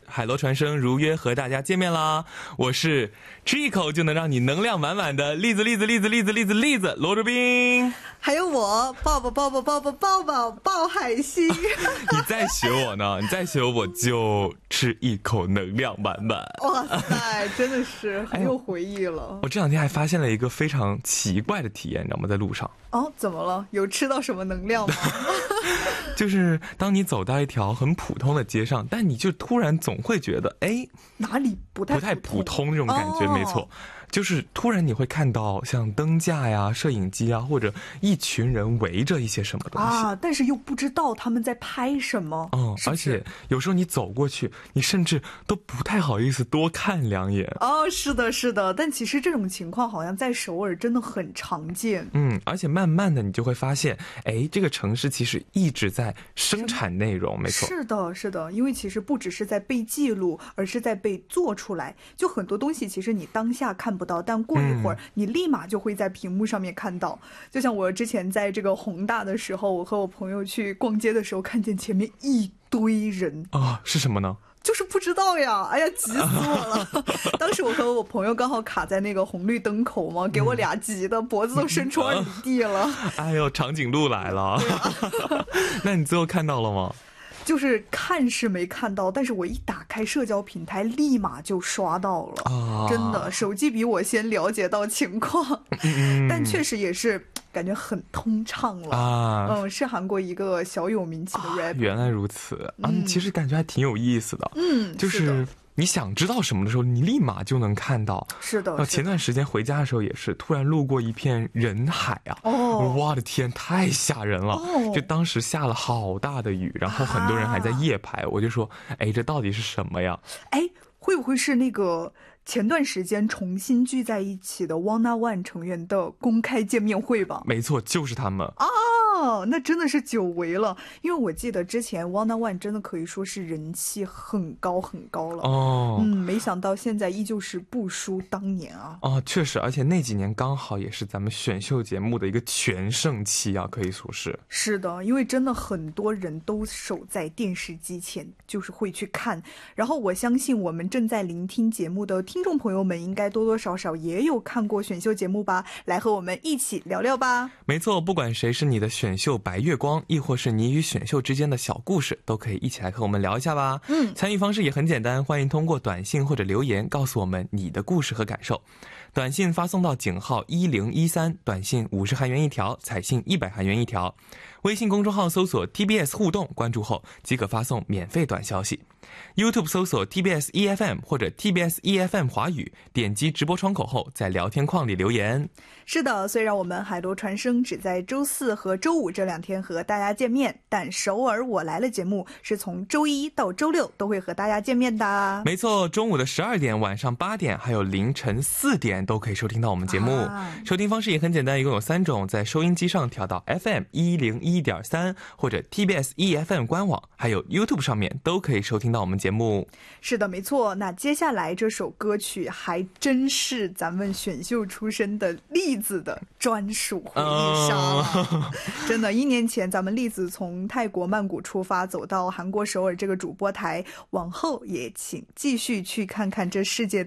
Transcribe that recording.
海螺传声如约和大家见面啦！我是吃一口就能让你能量满满的栗子罗卓斌， 还有我爆海星。 你再学我呢？你再学我就吃一口能量满满。 哇塞，真的是很有回忆了。 我这两天还发现了一个非常奇怪的体验，你知道吗？在路上。 哦，怎么了？有吃到什么能量吗？ 就是当你走到一条很普通的街上，但你就突然总会觉得，哎， 哪里不太普通这种感觉，没错。就是突然你会看到像灯架呀、摄影机啊，或者一群人围着一些什么东西啊，但是又不知道他们在拍什么。 而且有时候你走过去，你甚至都不太好意思多看两眼。 是的，但其实这种情况好像在首尔真的很常见。 而且慢慢的你就会发现，哎，这个城市其实一直在生产内容，没错。 是的，因为其实不只是在被记录，而是在被做出来。就很多东西其实你当下看不到，但过一会儿你立马就会在屏幕上面看到。就像我之前在这个弘大的时候，我和我朋友去逛街的时候，看见前面一堆人是什么呢？ 就是不知道呀，哎呀，急死我了！当时我和我朋友刚好卡在那个红绿灯口嘛，给我俩急的脖子都伸出2里地了。 哎呦，长颈鹿来了！那你最后看到了吗？ 就是看是没看到，但是我一打开社交平台，立马就刷到了。真的，手机比我先了解到情况，但确实也是感觉很通畅了。是韩国一个小有名气的 rapper。 原来如此其实感觉还挺有意思的。就是你想知道什么的时候，你立马就能看到。 是的。 前段时间回家的时候也是，突然路过一片人海啊！我的天，太吓人了！就当时下了好大的雨，然后很多人还在夜排，我就说，哎，这到底是什么呀？ 哎，会不会是那个前段时间重新聚在一起的 Wanna One 成员的公开见面会吧？ 没错，就是他们。 那真的是久违了，因为我记得之前 Wanna One 真的可以说是人气很高了。没想到现在依旧是不输当年啊。 确实，而且那几年刚好也是咱们选秀节目的一个全盛期啊，可以说是。 是的，因为真的很多人都守在电视机前，就是会去看。然后我相信我们正在聆听节目的听众朋友们，应该多多少少也有看过选秀节目吧？来和我们一起聊聊吧。 没错，不管谁是你的选秀白月光，亦或是你与选秀之间的小故事，都可以一起来和我们聊一下吧。参与方式也很简单，欢迎通过短信或者留言告诉我们你的故事和感受。短信发送到井号1013，短信50韩元一条，彩信100韩元一条。微信公众号搜索 TBS 互动，关注后即可发送免费短消息。YouTube 搜索 TBS EFM 或者 TBS EFM 华语，点击直播窗口后在聊天框里留言。 是的，虽然我们海螺传声只在周4和周5这2天和大家见面，但首尔我来了节目是从周1到周6都会和大家见面的。 没错，中午的12点、晚上8点还有凌晨4点都可以收听到我们节目。收听方式也很简单，一共有3种，在收音机上调到 FM 101.3或者 TBS EFM 官网，还有 YouTube 上面都可以收听到我们节目。 是的，没错。那接下来这首歌曲还真是咱们选秀出身的栗子的专属回忆杀了。真的，1年前咱们栗子从泰国曼谷出发，走到韩国首尔这个主播台，往后也请继续去看看这世界